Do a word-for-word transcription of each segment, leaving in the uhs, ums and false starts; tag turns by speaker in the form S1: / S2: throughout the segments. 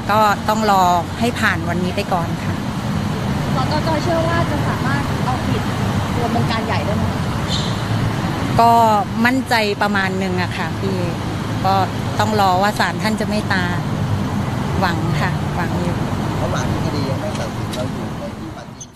S1: ก็ต้องรอให้ผ่านวันนี้ไปก่อนค่ะ
S2: สจจ.เชื่อว่าจะสามารถเอาผิดตัวบงการใหญ่ได้ไหม
S1: ก็มั่นใจประมาณหนึ่งอะค่ะพี่ก็ต้องรอว่าศาลท่านจะเมตตาหวังค่ะหวังอยู่
S3: เพราะหลังคดียังไม่ตัดสินเราอยู่ในที่ปฏิ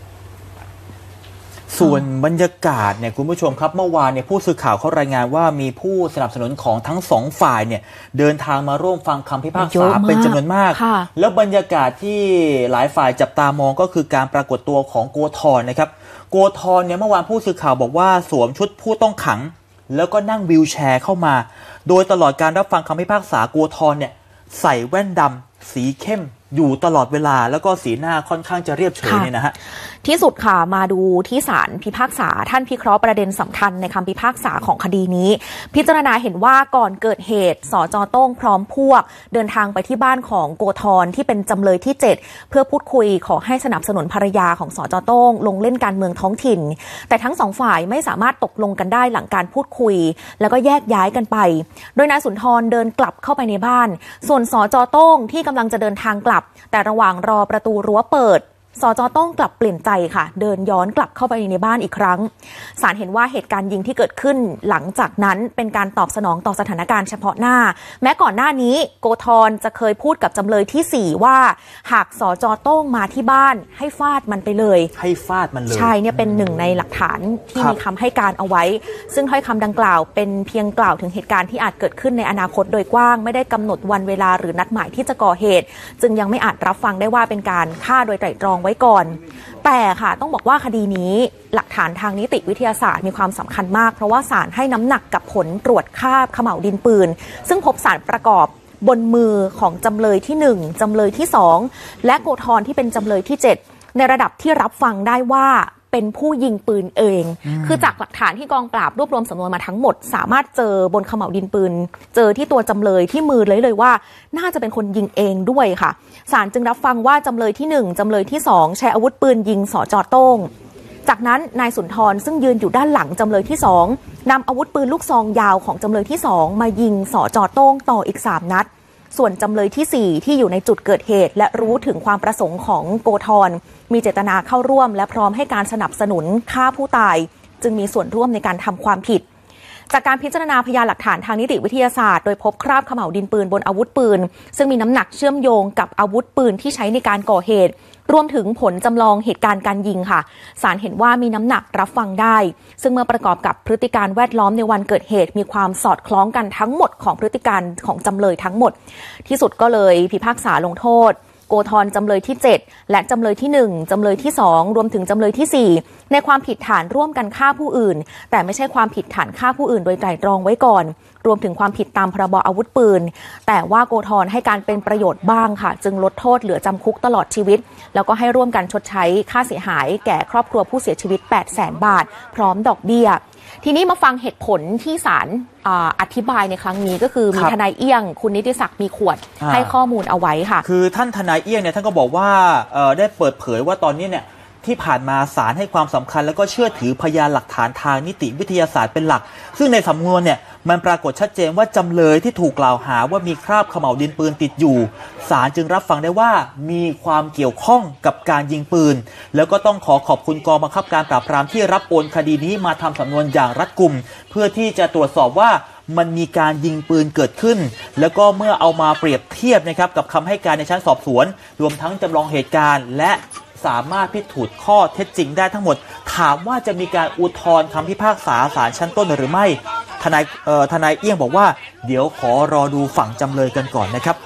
S4: ส่วนบรรยากาศเนี่ยคุณผู้ชมครับเมื่อวานเนี่ยผู้สื่อข่าวเขารายงานว่ามีผู้สนับสนุนของทั้งสองฝ่ายเนี่ยเดินทางมาร่วมฟังคำพิพากษาเป็นจำนวนมากแล้วบรรยากาศที่หลายฝ่ายจับตามองก็คือการปรากฏตัวของโกธรนะครับโกธรเนี่ยเมื่อวานผู้สื่อข่าวบอกว่าสวมชุดผู้ต้องขังแล้วก็นั่งวีลแชร์เข้ามาโดยตลอดการรับฟังคำพิพากษาโกธรเนี่ยใส่แว่นดำสีเข้มอยู่ตลอดเวลาแล้วก็สีหน้าค่อนข้างจะเรียบเฉยเนี่ยนะฮะ
S5: ที่สุดค่ะมาดูที่ศาลพิพากษาท่านพิเคราะห์ประเด็นสำคัญในคำพิพากษาของคดีนี้พิจารณาเห็นว่าก่อนเกิดเหตุสจ.โต้งพร้อมพวกเดินทางไปที่บ้านของโกธรที่เป็นจำเลยที่เจ็ดเพื่อพูดคุยขอให้สนับสนุนภรรยาของสจ.โต้งลงเล่นการเมืองท้องถิ่นแต่ทั้งสองฝ่ายไม่สามารถตกลงกันได้หลังการพูดคุยแล้วก็แยกย้ายกันไปโดยนายสุนทรเดินกลับเข้าไปในบ้านส่วนสจ.โต้งที่กำลังจะเดินทางกลับแต่ระหว่างรอประตูรั้วเปิดสจ.โต้งกลับเปลี่ยนใจค่ะเดินย้อนกลับเข้าไปในบ้านอีกครั้งศาลเห็นว่าเหตุการณ์ยิงที่เกิดขึ้นหลังจากนั้นเป็นการตอบสนองต่อสถานการณ์เฉพาะหน้าแม้ก่อนหน้านี้โกธรจะเคยพูดกับจำเลยที่สี่ว่าหากสจ.โต้งมาที่บ้านให้ฟาดมันไปเลย
S4: ให้ฟาดมันเลย
S5: ใช่เนี่ยเป็นหนึ่งในหลักฐานที่มีคำให้การเอาไว้ซึ่งถ้อยคำดังกล่าวเป็นเพียงกล่าวถึงเหตุการณ์ที่อาจเกิดขึ้นในอนาคตโดยกว้างไม่ได้กำหนดวันเวลาหรือนัดหมายที่จะก่อเหตุจึงยังไม่อาจรับฟังได้ว่าเป็นการฆ่าโดยไตร่ตรองไว้ก่อนแต่ค่ะต้องบอกว่าคดีนี้หลักฐานทางนิติวิทยาศาสตร์มีความสำคัญมากเพราะว่าศาลให้น้ำหนักกับผลตรวจคราบเขม่าวดินปืนซึ่งพบสารประกอบบนมือของจำเลยที่หนึ่งจำเลยที่สองและโกธรที่เป็นจำเลยที่เจ็ดในระดับที่รับฟังได้ว่าเป็นผู้ยิงปืนเองคือจากหลักฐานที่กองปราบรวบรวมสำนวนมาทั้งหมดสามารถเจอบนเขม่าวดินปืนเจอที่ตัวจำเลยที่มือเลยเลยว่าน่าจะเป็นคนยิงเองด้วยค่ะศาลจึงรับฟังว่าจำเลยที่หนึ่งจำเลยที่สองใช้อาวุธปืนยิงสจ.โต้งจากนั้นนายสุนทรซึ่งยืนอยู่ด้านหลังจำเลยที่สองนำอาวุธปืนลูกซองยาวของจำเลยที่สองมายิงสจ.โต้งต่ออีกสามนัดส่วนจำเลยที่สี่ที่อยู่ในจุดเกิดเหตุและรู้ถึงความประสงค์ของโกธรมีเจตนาเข้าร่วมและพร้อมให้การสนับสนุนฆ่าผู้ตายจึงมีส่วนร่วมในการทำความผิดจากการพิจารณาพยานหลักฐานทางนิติวิทยาศาสตร์โดยพบคราบเขม่าวดินปืนบนอาวุธปืนซึ่งมีน้ำหนักเชื่อมโยงกับอาวุธปืนที่ใช้ในการก่อเหตุรวมถึงผลจำลองเหตุการณ์การยิงค่ะศาลเห็นว่ามีน้ำหนักรับฟังได้ซึ่งเมื่อประกอบกับพฤติการแวดล้อมในวันเกิดเหตุมีความสอดคล้องกันทั้งหมดของพฤติการของจำเลยทั้งหมดที่สุดก็เลยพิพากษาลงโทษโกธรจำเลยที่เจ็ดและจำเลยที่หนึ่งจำเลยที่สองรวมถึงจำเลยที่สี่ในความผิดฐานร่วมกันฆ่าผู้อื่นแต่ไม่ใช่ความผิดฐานฆ่าผู้อื่นโดยไตร่ตรองไว้ก่อนรวมถึงความผิดตามพรบอาวุธปืนแต่ว่าโกธรให้การเป็นประโยชน์บ้างค่ะจึงลดโทษเหลือจำคุกตลอดชีวิตแล้วก็ให้ร่วมกันชดใช้ค่าเสียหายแก่ครอบครัวผู้เสียชีวิต แปดแสน บาทพร้อมดอกเบี้ยทีนี้มาฟังเหตุผลที่ศาล อ, อธิบายในครั้งนี้ก็คือมีทนายเอี้ยงคุณนิติศักดิ์มีขวดให้ข้อมูลเอาไว้ค่ะ
S4: คือท่านทนายเอี้ยงเนี่ยท่านก็บอกว่าได้เปิดเผยว่าตอนนี้เนี่ยที่ผ่านมาศาลให้ความสำคัญแล้วก็เชื่อถือพยานหลักฐานทางนิติวิทยาศาสตร์เป็นหลักซึ่งในสำนวนเนี่ยมันปรากฏชัดเจนว่าจำเลยที่ถูกกล่าวหาว่ามีคราบเขม่าวดินปืนติดอยู่ศาลจึงรับฟังได้ว่ามีความเกี่ยวข้องกับการยิงปืนแล้วก็ต้องขอขอบคุณกองบังคับการปราบปรามที่รับโอนคดีนี้มาทำสำนวนอย่างรัดกุมเพื่อที่จะตรวจสอบว่ามันมีการยิงปืนเกิดขึ้นแล้วก็เมื่อเอามาเปรียบเทียบนะครับกับคำให้การในชั้นสอบสวนรวมทั้งจำลองเหตุการณ์และสามารถพิสูจน์ข้อเท็จจริงได้ทั้งหมดถามว่าจะมีการอุทธรณ์คำพิพากษาศาลชั้นต้นหรือไม่ทนายเอ่อทนายเอี้ยงบอกว่าเดี๋ยวขอรอดูฝั่งจำเลยกันก่อนนะครับ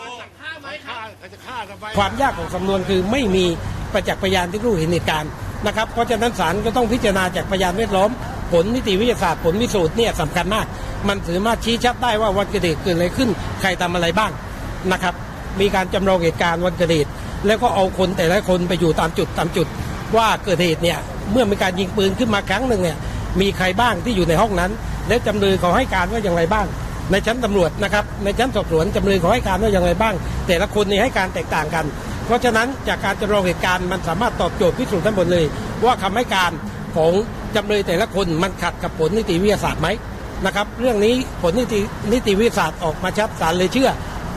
S6: ความยากของสำนวนคือไม่มีประจักษ์พยานที่รู้เห็นเหตุการณ์นะครับเพราะฉะนั้นศาลก็ต้องพิจารณาจากพยานแวดล้อมผลนิติวิทยาศาสตร์ผลพิสูจน์เนี่ยสำคัญมากมันสามารถชี้ชัดได้ว่าวันเกิดเหตุเกิดอะไรขึ้นใครทำอะไรบ้างนะครับมีการจำลองเหตุการณ์วันเกิดเหตุแล้วก็เอาคนแต่ละคนไปอยู่ตามจุดตามจุดว่าเกิดเหตุเนี่ยเมื่อมีการยิงปืนขึ้นมาครั้งหนึ่งเนี่ยมีใครบ้างที่อยู่ในห้องนั้นและจำเลยเขาให้การว่าอย่างไรบ้างในชั้นตำรวจนะครับในชั้นสอบสวนจำเลยเขาให้การว่าอย่างไรบ้างแต่ละคนนี่ให้การแตกต่างกันเพราะฉะนั้นจากการจำลองเหตุการณ์มันสามารถตอบโจทย์พิสูจน์ทั้งหมดเลยว่าคำให้การของจำเลยแต่ละคนมันขัดกับผลนิติวิทยาศาสตร์ไหมนะครับเรื่องนี้ผลนิตินิติวิทยาศาสตร์ออกมาชัดศาลเลยเชื่อ